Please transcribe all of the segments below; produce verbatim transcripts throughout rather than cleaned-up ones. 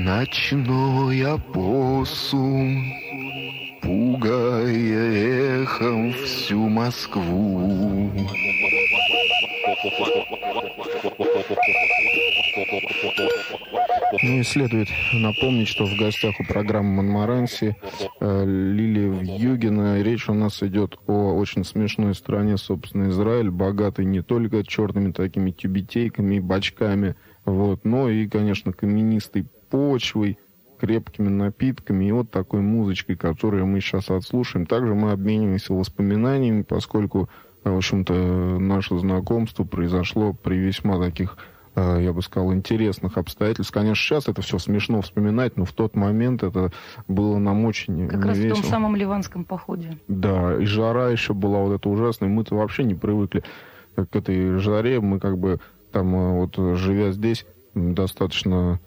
Ночной опоссум, пугая эхом всю Москву. Ну и следует напомнить, что в гостях у программы «Монмаранси» э, Лилия Вьюгина. Речь у нас идет о очень смешной стране, собственно, Израиль, богатый не только черными такими тюбетейками и бачками, вот, но и, конечно, каменистой почвой, крепкими напитками и вот такой музычкой, которую мы сейчас отслушаем. Также мы обмениваемся воспоминаниями, поскольку, в общем-то, наше знакомство произошло при весьма таких, я бы сказал, интересных обстоятельств. Конечно, сейчас это все смешно вспоминать, но в тот момент это было нам очень как весело. Раз в том самом ливанском походе. Да, и жара еще была вот эта ужасная. Мы-то вообще не привыкли к этой жаре. Мы как бы там, вот живя здесь, достаточно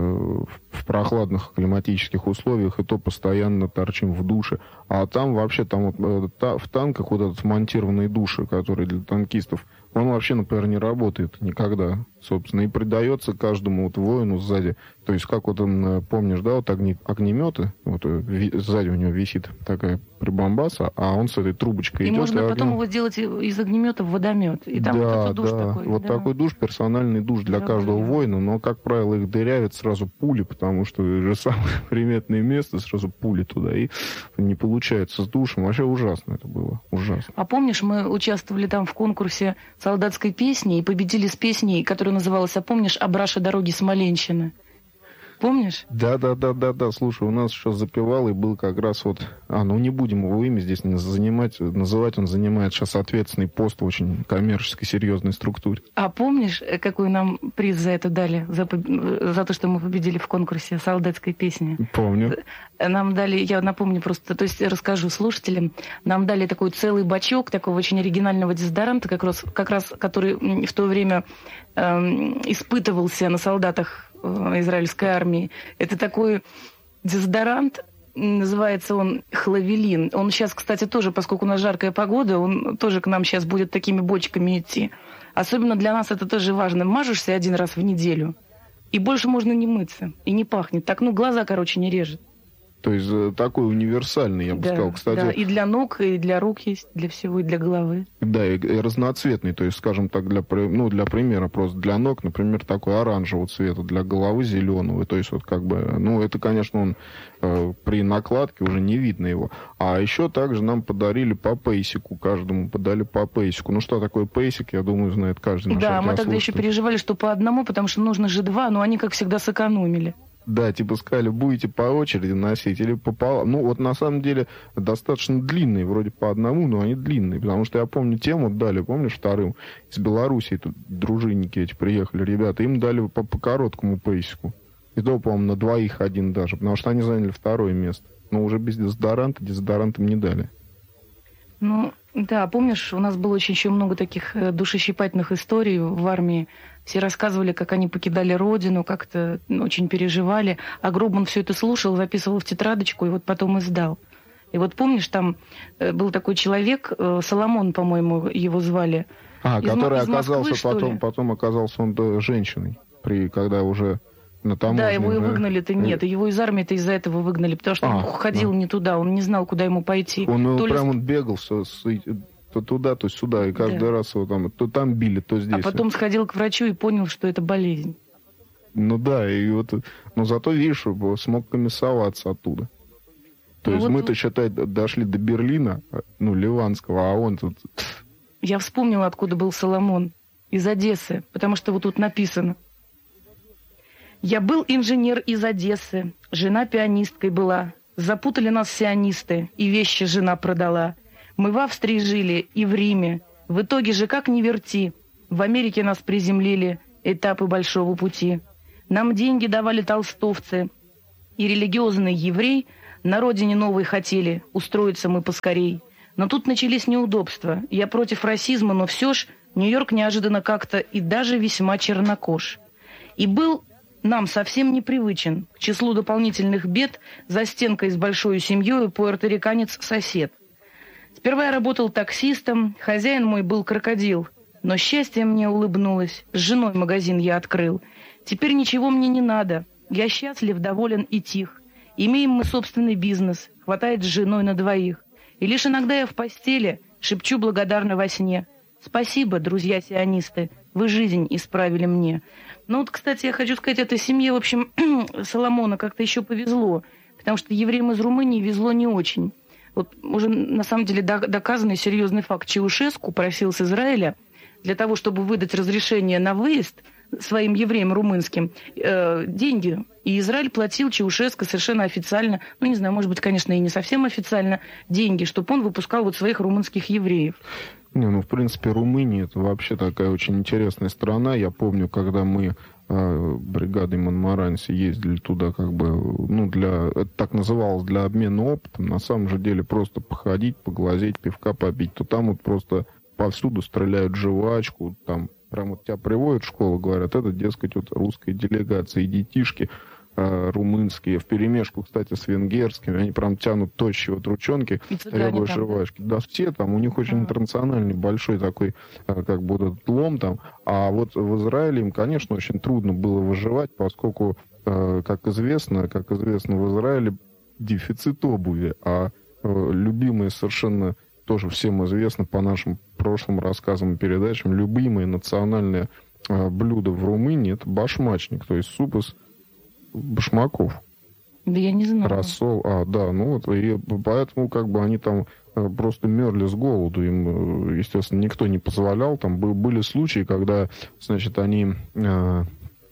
в прохладных климатических условиях, и то постоянно торчим в душе. А там вообще, там вот в танках вот этот вмонтированный душ, который для танкистов, он вообще, например, не работает никогда, собственно, и придается каждому вот воину сзади. То есть, как вот он, помнишь, да, вот огни, огнеметы, вот ви, сзади у него висит такая прибамбаса, а он с этой трубочкой и идет. Можно и потом огнем... его сделать из огнемета в водомет. И там да, вот этот душ да, такой. вот да. такой душ, персональный душ для да, каждого да. воина, но, как правило, их дырявят сразу пули, потому что же самое приметное место, сразу пули туда, и не получается с душем. Вообще ужасно это было, ужасно. А помнишь, мы участвовали там в конкурсе солдатской песни и победили с песней, которая называлась, а помнишь, «Абраша дороги Смоленщины»? Помнишь? Да, да, да, да, да. Слушай, у нас еще запевалый был как раз вот... А, ну не будем его имя здесь занимать, называть. Он занимает сейчас ответственный пост в очень коммерческой, серьезной структуре. А помнишь, какой нам приз за это дали? За, за то, что мы победили в конкурсе солдатской песни? Помню. Нам дали, я напомню просто, то есть расскажу слушателям, нам дали такой целый бачок такого очень оригинального дезодоранта, как раз, как раз который в то время э, испытывался на солдатах израильской армии. Это такой дезодорант, называется он хлавелин. Он сейчас, кстати, тоже, поскольку у нас жаркая погода, он тоже к нам сейчас будет такими бочками идти. Особенно для нас это тоже важно. Мажешься один раз в неделю, и больше можно не мыться, и не пахнет. Так, ну, глаза, короче, не режет. То есть такой универсальный, я бы да, сказал. Кстати, да, и для ног, и для рук есть, для всего, и для головы. Да, и, и разноцветный, то есть, скажем так, для, ну, для примера, просто для ног, например, такой оранжевого цвета, для головы зеленого. То есть, вот как бы, ну, это, конечно, он э, при накладке уже не видно его. А еще также нам подарили по пейсику, каждому подали по пейсику. Ну, что такое пейсик, я думаю, знает каждый наш Да, мы тогда еще переживали, что по одному, потому что нужно же два, но они, как всегда, сэкономили. Да, типа сказали, будете по очереди носить или пополам. Ну, вот на самом деле достаточно длинные, вроде по одному, но они длинные. Потому что я помню, тему дали, помнишь, вторым, из Белоруссии тут дружинники эти приехали, ребята, им дали по, по короткому пейсику. И то, по-моему, на двоих один даже, потому что они заняли второе место. Но уже без дезодоранта, дезодорантом не дали. Ну, да, помнишь, у нас было очень еще много таких душещипательных историй в армии. Все рассказывали, как они покидали родину, как-то очень переживали. А Гробман все это слушал, записывал в тетрадочку и вот потом издал. И вот помнишь, там был такой человек, Соломон, по-моему, его звали. А, из, который из оказался Москвы, потом, потом оказался он женщиной, при, когда уже на таможне. Да, его и да? выгнали-то нет, его из армии-то из-за этого выгнали, потому что а, он ходил да. не туда, он не знал, куда ему пойти. Он то прям ли... он бегал с, с, то туда, то сюда, и каждый да. раз его там, то там били, то здесь. А потом сходил к врачу и понял, что это болезнь. Ну да, и вот, но зато, видишь, смог комиссоваться оттуда. То ну есть вот... мы-то, считай, дошли до Берлина, ну, ливанского, а он тут... Я вспомнила, откуда был Соломон. Из Одессы, потому что вот тут написано. «Я был инженер из Одессы, жена пианисткой была. Запутали нас сионисты, и вещи жена продала. Мы в Австрии жили и в Риме. В итоге же, как ни верти, в Америке нас приземлили, этапы большого пути. Нам деньги давали толстовцы, и религиозный еврей на родине новой хотели, устроиться мы поскорей. Но тут начались неудобства. Я против расизма, но все ж Нью-Йорк неожиданно как-то и даже весьма чернокож. И был нам совсем непривычен к числу дополнительных бед за стенкой с большой семьей пуэрториканец-сосед. Сперва я работал таксистом, хозяин мой был крокодил, но счастье мне улыбнулось, с женой магазин я открыл. Теперь ничего мне не надо, Я счастлив, доволен и тих. Имеем мы собственный бизнес, хватает с женой на двоих. И лишь иногда я в постели шепчу благодарно во сне: спасибо, друзья-сионисты, вы жизнь исправили мне. Ну вот, кстати, я хочу сказать, этой семье, в общем, Соломона как-то еще повезло, потому что евреям из Румынии везло не очень. Вот уже на самом деле доказанный серьезный факт. Чаушеску просил с Израиля для того, чтобы выдать разрешение на выезд своим евреям румынским э, деньги. И Израиль платил Чаушеску совершенно официально, ну, не знаю, может быть, конечно, и не совсем официально, деньги, чтобы он выпускал вот своих румынских евреев. Не, ну, в принципе, Румыния — это вообще такая очень интересная страна. Я помню, когда мы э, бригадой Монмаранси ездили туда, как бы, ну, для, это так называлось, для обмена опытом, на самом же деле просто походить, поглазеть, пивка попить, то там вот просто повсюду стреляют жвачку, там прям вот тебя приводят в школу, говорят, это, дескать, вот русская делегация, и детишки э, румынские, вперемешку, кстати, с венгерскими, они прям тянут тощие вот ручонки, требуют жвачки. Да, все там, у них очень А-а-а. интернациональный, большой такой, э, как бы, вот этот лом там. А вот в Израиле им, конечно, очень трудно было выживать, поскольку, э, как известно, как известно, в Израиле дефицит обуви, а э, любимые совершенно, тоже всем известно по нашим прошлым рассказам и передачам, любимые национальные э, блюда в Румынии — это башмачник, то есть суп из башмаков. Да я не знаю. Рассол. А, да, ну вот, и поэтому как бы они там э, просто мерли с голоду. Им, э, естественно, никто не позволял. Там бы, были случаи, когда, значит, они э,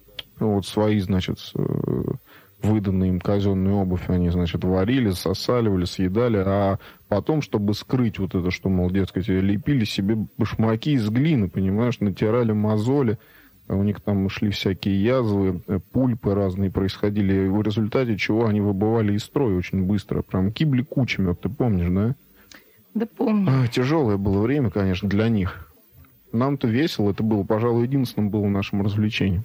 вот свои, значит, э, выданные им казенную обувь, они, значит, варили, сосаливали, съедали, а потом, чтобы скрыть вот это, что, мол, дескать, лепили себе башмаки из глины, понимаешь, натирали мозоли, у них там шли всякие язвы, пульпы разные происходили, и в результате чего они выбывали из строя очень быстро, прям гибли кучами, вот ты помнишь, да? Да помню. А, тяжелое было время, конечно, для них. Нам-то весело, это было, пожалуй, единственным было нашим развлечением.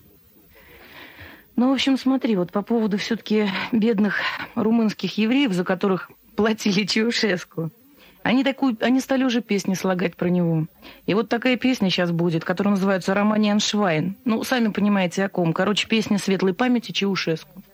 Ну, в общем, смотри, вот по поводу все-таки бедных румынских евреев, за которых платили Чаушеску, они, такую, они стали уже песни слагать про него. И вот такая песня сейчас будет, которая называется «Романиан Швайн». Ну, сами понимаете, о ком. Короче, песня светлой памяти Чаушеску.